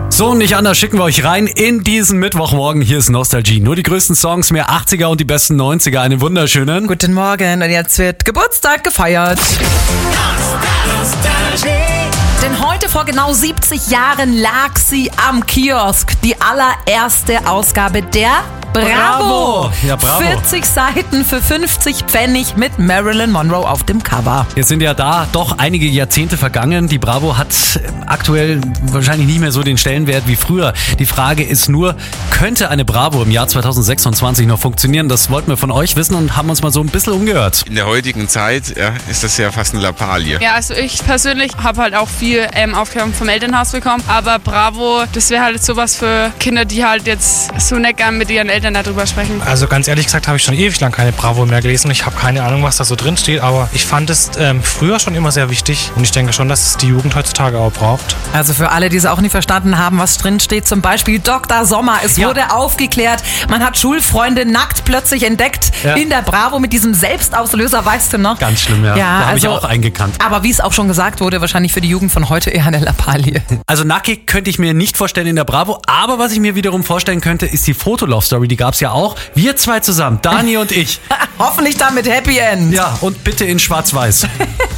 So, nicht anders schicken wir euch rein in diesen Mittwochmorgen. Hier ist Nostalgie. Nur die größten Songs, mehr 80er und die besten 90er. Einen wunderschönen Guten Morgen und jetzt wird Geburtstag gefeiert. Denn heute vor genau 70 Jahren lag sie am Kiosk. Die allererste Ausgabe der Bravo! Ja, Bravo. 40 Seiten für 50 Pfennig mit Marilyn Monroe auf dem Cover. Jetzt sind ja da doch einige Jahrzehnte vergangen. Die Bravo hat aktuell wahrscheinlich nicht mehr so den Stellenwert wie früher. Die Frage ist nur, könnte eine Bravo im Jahr 2026 noch funktionieren? Das wollten wir von euch wissen und haben uns mal so ein bisschen umgehört. In der heutigen Zeit ist das ja fast eine Lappalie. Ja, also ich persönlich habe halt auch viel Aufklärung vom Elternhaus bekommen. Aber Bravo, das wäre halt sowas für Kinder, die halt jetzt so nicht gern mit ihren Eltern darüber sprechen. Also ganz ehrlich gesagt habe ich schon ewig lang keine Bravo mehr gelesen. Ich habe keine Ahnung, was da so drin steht, aber ich fand es früher schon immer sehr wichtig und ich denke schon, dass es die Jugend heutzutage auch braucht. Also für alle, die es auch nicht verstanden haben, was drin steht, zum Beispiel Dr. Sommer. Es wurde aufgeklärt, man hat Schulfreunde nackt plötzlich entdeckt in der Bravo mit diesem Selbstauslöser, weißt du noch? Ganz schlimm, ja. Da habe ich auch eingekannt. Aber wie es auch schon gesagt wurde, wahrscheinlich für die Jugend von heute eher eine Lappalie. Also nackig könnte ich mir nicht vorstellen in der Bravo, aber was ich mir wiederum vorstellen könnte, ist die Fotolove-Story, die gab es ja auch. Wir zwei zusammen, Dani und ich. Hoffentlich dann mit Happy End. Ja, und bitte in schwarz-weiß.